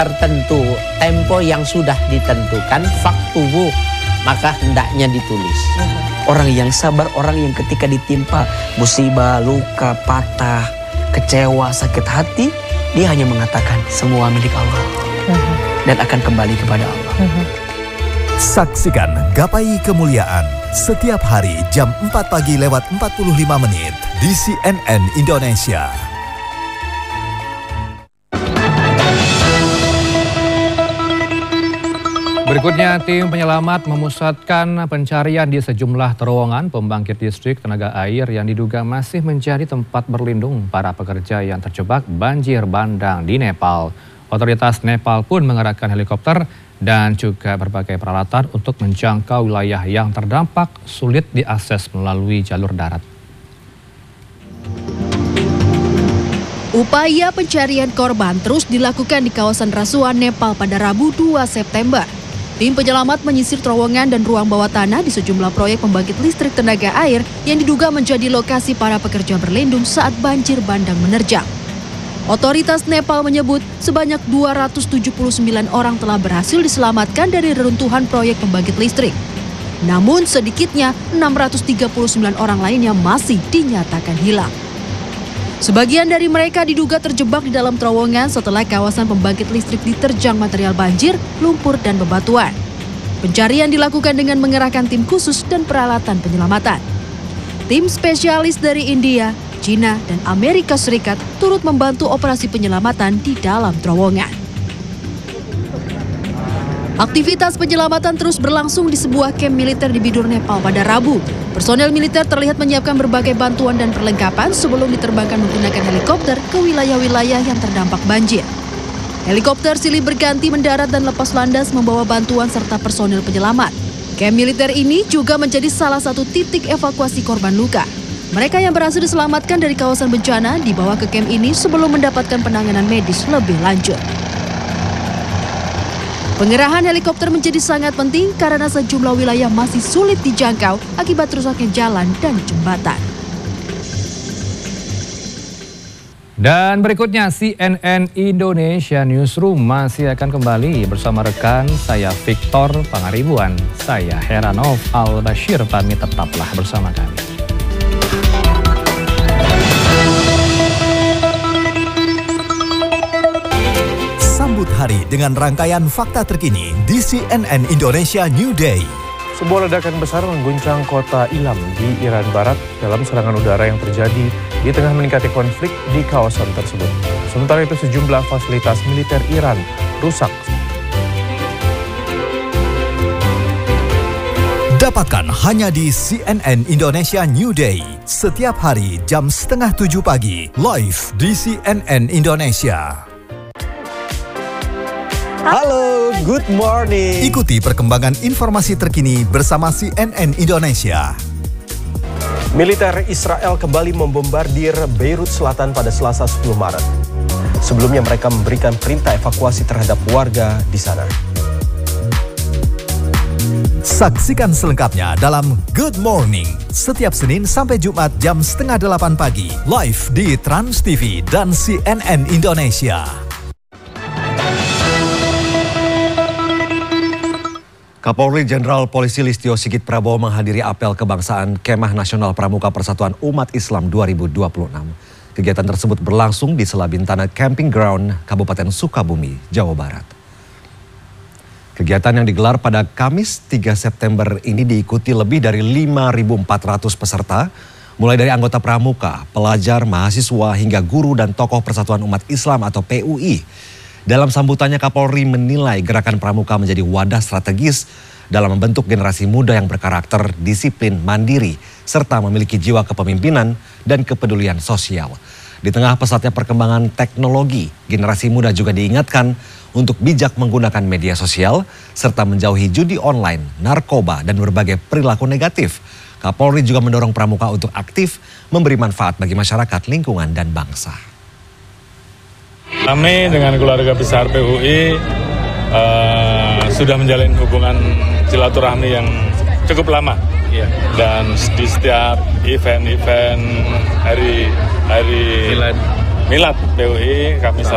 tertentu, tempo yang sudah ditentukan, faktuhu, maka hendaknya ditulis. Orang yang sabar, orang yang ketika ditimpa musibah, luka, patah, kecewa, sakit hati, dia hanya mengatakan semua milik Allah dan akan kembali kepada Allah. Saksikan Gapai Kemuliaan setiap hari jam 4 pagi lewat 45 menit di CNN Indonesia. Berikutnya, tim penyelamat memusatkan pencarian di sejumlah terowongan pembangkit listrik tenaga air yang diduga masih menjadi tempat berlindung para pekerja yang terjebak banjir bandang di Nepal. Otoritas Nepal pun mengerahkan helikopter dan juga berbagai peralatan untuk menjangkau wilayah yang terdampak sulit diakses melalui jalur darat. Upaya pencarian korban terus dilakukan di kawasan Rasuan, Nepal pada Rabu 2 September. Tim penyelamat menyisir terowongan dan ruang bawah tanah di sejumlah proyek pembangkit listrik tenaga air yang diduga menjadi lokasi para pekerja berlindung saat banjir bandang menerjang. Otoritas Nepal menyebut sebanyak 279 orang telah berhasil diselamatkan dari reruntuhan proyek pembangkit listrik. Namun sedikitnya 639 orang lainnya masih dinyatakan hilang. Sebagian dari mereka diduga terjebak di dalam terowongan setelah kawasan pembangkit listrik diterjang material banjir, lumpur, dan bebatuan. Pencarian dilakukan dengan mengerahkan tim khusus dan peralatan penyelamatan. Tim spesialis dari India, China, dan Amerika Serikat turut membantu operasi penyelamatan di dalam terowongan. Aktivitas penyelamatan terus berlangsung di sebuah kamp militer di Bidur, Nepal pada Rabu. Personel militer terlihat menyiapkan berbagai bantuan dan perlengkapan sebelum diterbangkan menggunakan helikopter ke wilayah-wilayah yang terdampak banjir. Helikopter silih berganti mendarat dan lepas landas membawa bantuan serta personel penyelamat. Kamp militer ini juga menjadi salah satu titik evakuasi korban luka. Mereka yang berhasil diselamatkan dari kawasan bencana dibawa ke kamp ini sebelum mendapatkan penanganan medis lebih lanjut. Pengerahan helikopter menjadi sangat penting karena sejumlah wilayah masih sulit dijangkau akibat rusaknya jalan dan jembatan. Dan berikutnya, CNN Indonesia Newsroom masih akan kembali bersama rekan saya Victor Pangaribuan. Saya Heranov Al-Bashir, pamit, tetaplah bersama kami. Sambut hari dengan rangkaian fakta terkini di CNN Indonesia New Day. Sebuah ledakan besar mengguncang kota Ilam di Iran Barat dalam serangan udara yang terjadi di tengah meningkatnya konflik di kawasan tersebut. Sementara itu sejumlah fasilitas militer Iran rusak. Dapatkan hanya di CNN Indonesia New Day setiap hari jam 6:30 pagi live di CNN Indonesia. Halo, good morning. Ikuti perkembangan informasi terkini bersama CNN Indonesia. Militer Israel kembali membombardir Beirut Selatan pada Selasa 10 Maret. Sebelumnya mereka memberikan perintah evakuasi terhadap warga di sana. Saksikan selengkapnya dalam Good Morning setiap Senin sampai Jumat jam 7:30 pagi live di Trans TV dan CNN Indonesia. Kapolri Jenderal Polisi Listio Sigit Prabowo menghadiri apel kebangsaan Kemah Nasional Pramuka Persatuan Umat Islam 2026. Kegiatan tersebut berlangsung di Selabintana Camping Ground, Kabupaten Sukabumi, Jawa Barat. Kegiatan yang digelar pada Kamis 3 September ini diikuti lebih dari 5.400 peserta, mulai dari anggota pramuka, pelajar, mahasiswa, hingga guru dan tokoh Persatuan Umat Islam atau PUI. Dalam sambutannya, Kapolri menilai gerakan pramuka menjadi wadah strategis dalam membentuk generasi muda yang berkarakter, disiplin, mandiri, serta memiliki jiwa kepemimpinan dan kepedulian sosial. Di tengah pesatnya perkembangan teknologi, generasi muda juga diingatkan untuk bijak menggunakan media sosial, serta menjauhi judi online, narkoba, dan berbagai perilaku negatif. Kapolri juga mendorong pramuka untuk aktif memberi manfaat bagi masyarakat, lingkungan, dan bangsa. Kami dengan keluarga besar PUI sudah menjalin hubungan silaturahmi yang cukup lama. Dan di setiap event-event hari Milad PUI kami